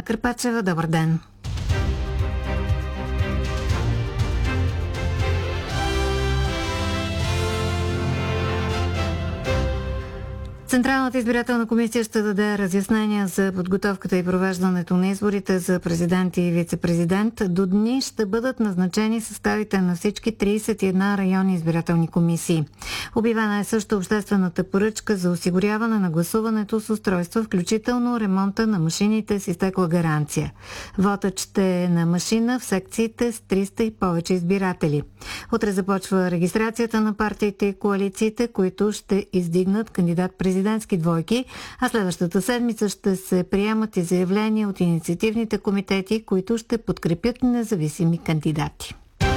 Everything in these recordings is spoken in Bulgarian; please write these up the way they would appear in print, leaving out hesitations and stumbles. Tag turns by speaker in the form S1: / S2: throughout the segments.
S1: Карпачева. Добър ден! Централната избирателна комисия ще даде разяснения за подготовката и провеждането на изборите за президент и вице-президент. До дни ще бъдат назначени съставите на всички 31 районни избирателни комисии. Обявена е също обществената поръчка за осигуряване на гласуването с устройства, включително ремонта на машините с изтекла гаранция. Вотът ще е на машина в секциите с 300 и повече избиратели. Утре започва регистрацията на партиите и коалициите, които ще издигнат кандидат-президентски двойки, а следващата седмица ще се приемат и заявления от инициативните комитети, които ще подкрепят независими кандидати.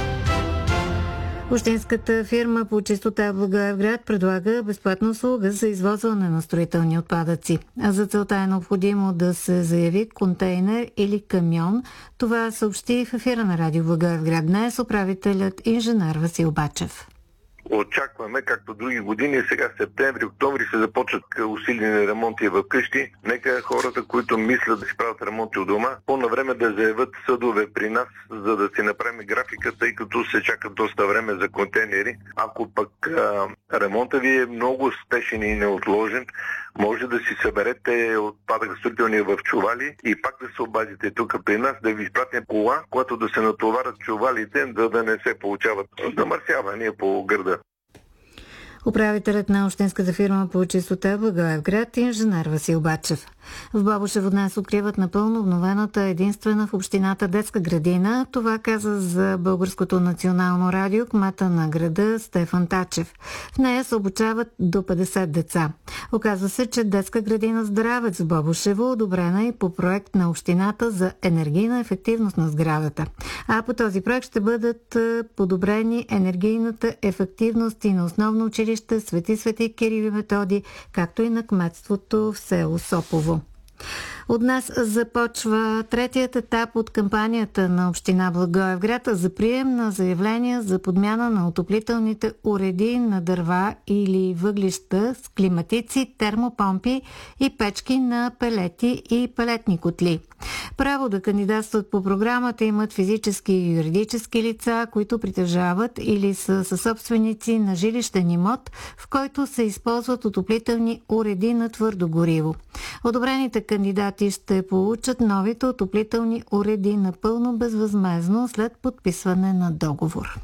S1: Общинската фирма по чистота в Благоевград предлага безплатна услуга за извозване на строителни отпадъци. А за целта е необходимо да се заяви контейнер или камион. Това съобщи в ефира на Радио Благоевград днес управителят инженер Васил Бачев.
S2: Очакваме, както други години, сега в септември, октомври се започват усилени ремонти в къщи. Нека хората, които мислят да си правят ремонти у дома, по-навреме да заявят съдове при нас, за да си направим графика, тъй като се чака доста време за контейнери. Ако пък ремонта ви е много спешен и неотложен, може да си съберете отпадък строителния в чували и пак да се обадите тук при нас, да ви изпратим кола, която да се натоварят чувалите, да не се получават замърсявания по града.
S1: Управителят на общинската фирма по чистота в Благоевград инженер Васил Бачев. В Бобошево днес откриват напълно обновената единствена в общината детска градина. Това каза за Българското национално радио кмета на града Стефан Тачев. В нея се обучават до 50 деца. Оказва се, че детска градина Здравец в Бобошево одобрена и по проект на общината за енергийна ефективност на сградата. А по този проект ще бъдат подобрени енергийната ефективност и на основно училище Свети Кирил и Методи, както и на кметството в село Сопово. От днес започва третият етап от кампанията на община Благоевград за прием на заявления за подмяна на отоплителните уреди на дърва или въглища с климатици, термопомпи и печки на пелети и пелетни котли. Право да кандидатстват по програмата имат физически и юридически лица, които притежават или са съсобственици на жилищен имот, в който се използват отоплителни уреди на твърдо гориво. Одобрените кандидати ще получат новите отоплителни уреди напълно безвъзмездно след подписване на договор.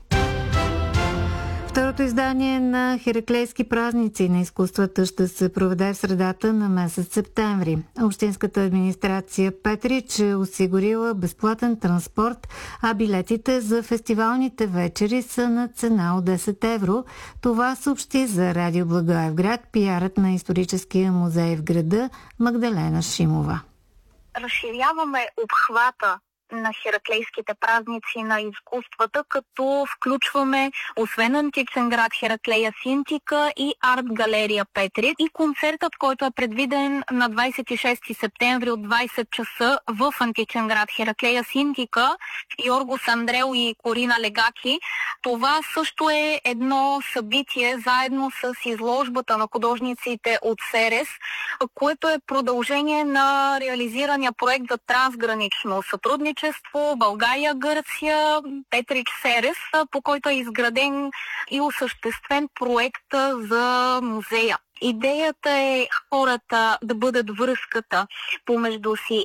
S1: Второто издание на Хераклейски празници на изкуствата ще се проведе в средата на месец септември. Общинската администрация Петрич е осигурила безплатен транспорт, а билетите за фестивалните вечери са на цена от 10 евро. Това съобщи за Радио Благоевград пиарът на историческия музей в града Магдалена Шимова.
S3: Разширяваме обхвата на Хераклейските празници на изкуствата, като включваме освен античен град Хераклея Синтика и арт-галерия Петрич и концертът, който е предвиден на 26 септември от 20 часа в античен град Хераклея Синтика, Йоргос Андрео и Корина Легаки. Това също е едно събитие заедно с изложбата на художниците от Серес, което е продължение на реализирания проект за трансгранично сътрудничество България-Гърция, Петрич Серес, по който е изграден и осъществен проект за музея. Идеята е хората да бъдат връзката помежду си.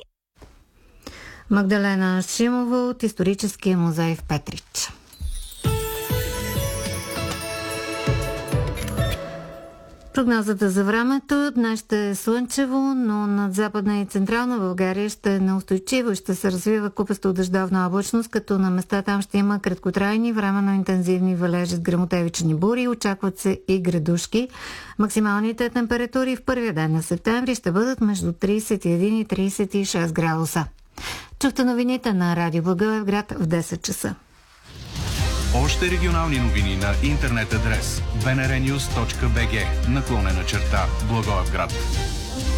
S1: Магдалена Шимова от историческия музей в Петрич. Прогнозата за времето днес ще е слънчево, но над Западна и Централна България ще е неустойчиво и ще се развива купесто дъждовна облачност, като на места там ще има краткотрайни, временно интензивни валежи с гръмотевични бури. Очакват се и градушки. Максималните температури в първия ден на септември ще бъдат между 31 и 36 градуса. Чухте новините на Радио Благоевград в 10 часа.
S4: Още регионални новини на интернет адрес bnrnews.bg /Благоевград.